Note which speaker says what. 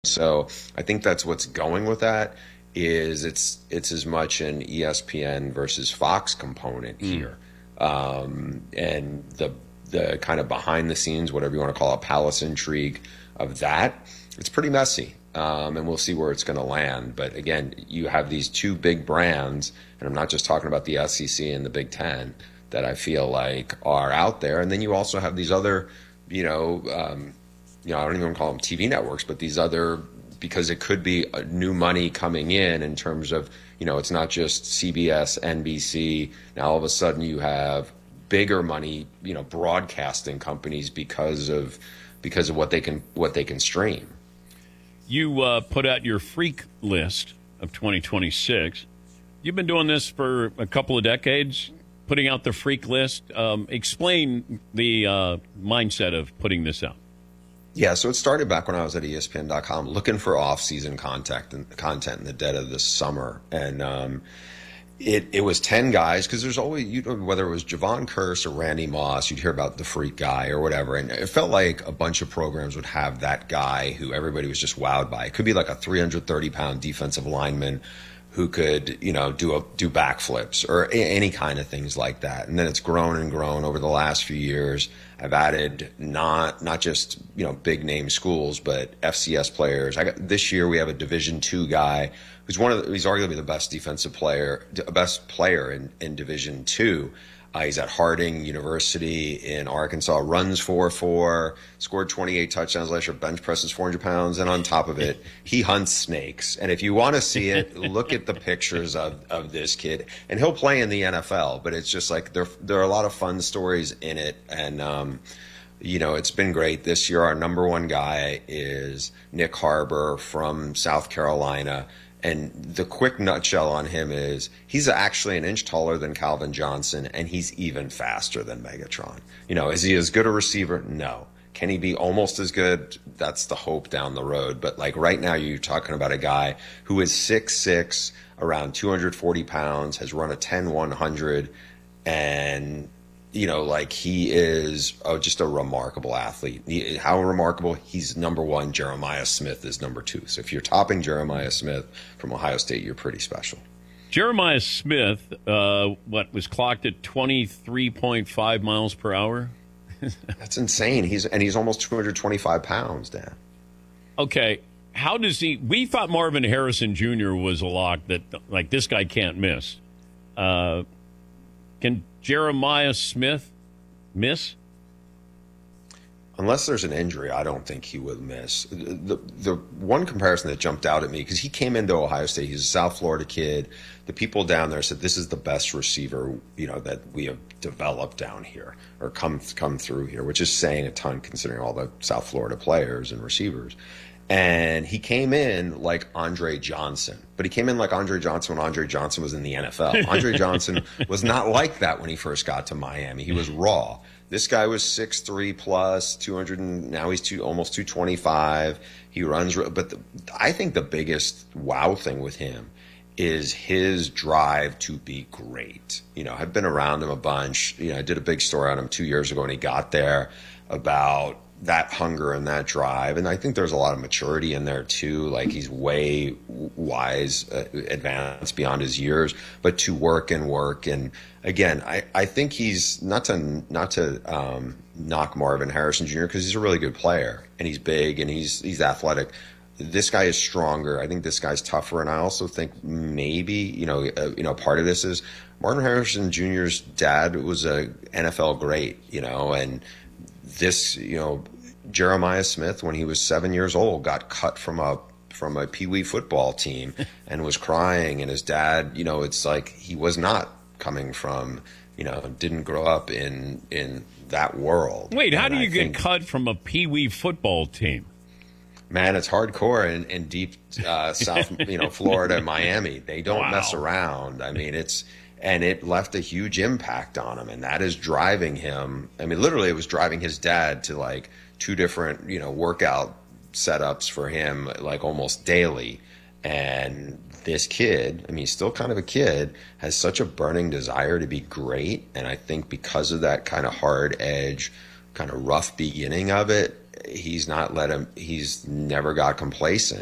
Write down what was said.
Speaker 1: So I think that's what's going with that is it's as much an ESPN versus Fox component here, and the kind of behind the scenes, whatever you want to call it, palace intrigue of that. It's pretty messy, and we'll see where it's going to land. But again, you have these two big brands, and I'm not just talking about the SEC and the Big Ten that I feel like are out there, and then you also have these other, you know. I don't even call them TV networks, but these other, because it could be new money coming in terms of, it's not just CBS, NBC. Now all of a sudden you have bigger money, broadcasting companies because of what they can stream.
Speaker 2: You put out your freak list of 2026. You've been doing this for a couple of decades, putting out the freak list. Explain the mindset of putting this out.
Speaker 1: Yeah, so it started back when I was at ESPN.com looking for off-season content in the dead of the summer. And it was 10 guys, because there's always, whether it was Javon Curse or Randy Moss, you'd hear about the freak guy or whatever. And it felt like a bunch of programs would have that guy who everybody was just wowed by. It could be like a 330-pound defensive lineman who could, do backflips or any kind of things like that. And then it's grown and grown over the last few years. I've added not just, big name schools, but FCS players. This year we have a Division II guy who's he's arguably the best best player in Division II. He's at Harding University in Arkansas, runs 4.4, scored 28 touchdowns last year, bench presses 400 pounds, and on top of it, he hunts snakes. And if you want to see it, look at the pictures of this kid. And he'll play in the NFL, but it's just like there are a lot of fun stories in it. And, it's been great. This year, our number one guy is Nick Harbor from South Carolina. And the quick nutshell on him is he's actually an inch taller than Calvin Johnson, and he's even faster than Megatron. Is he as good a receiver? No. Can he be almost as good? That's the hope down the road. But like right now, you're talking about a guy who is 6'6", around 240 pounds, has run a 10-100, and he is just a remarkable athlete. How remarkable? He's number one. Jeremiah Smith is number two. So if you're topping Jeremiah Smith from Ohio State, you're pretty special.
Speaker 2: Jeremiah Smith, was clocked at 23.5 miles per hour?
Speaker 1: That's insane. He's almost 225 pounds, Dan.
Speaker 2: Okay. How does he? We thought Marvin Harrison Jr. was a lock that, like, this guy can't miss. Can Jeremiah Smith miss?
Speaker 1: Unless there's an injury, I don't think he would miss. The one comparison that jumped out at me, because he came into Ohio State, he's a South Florida kid. The people down there said this is the best receiver, that we have developed down here or come through here, which is saying a ton considering all the South Florida players and receivers. And he came in like Andre Johnson. But he came in like Andre Johnson when Andre Johnson was in the NFL. Andre Johnson was not like that when he first got to Miami. He was raw. This guy was 6'3 plus, 200, and now he's almost 225. He runs. But I think the biggest wow thing with him is his drive to be great. I've been around him a bunch. I did a big story on him 2 years ago when he got there about that hunger and that drive. And I think there's a lot of maturity in there too. Like he's way wise, advanced beyond his years, but to work. And again, I think he's not to knock Marvin Harrison Jr. because he's a really good player and he's big and he's athletic. This guy is stronger. I think this guy's tougher. And I also think maybe, part of this is Marvin Harrison Jr.'s dad was a NFL great, and this, Jeremiah Smith, when he was 7 years old, got cut from a Pee-wee football team and was crying. And his dad, it's like he was not coming from, didn't grow up in that world.
Speaker 2: Wait, how do you get cut from a Pee-wee football team?
Speaker 1: Man, it's hardcore in deep South, Florida, Miami. They don't mess around. I mean, and it left a huge impact on him, and that is driving him. I mean, literally, it was driving his dad to like two different, workout setups for him, like almost daily. And this kid, I mean, he's still kind of a kid, has such a burning desire to be great. And I think because of that kind of hard edge, kind of rough beginning of it, he's not let him. He's never got complacent.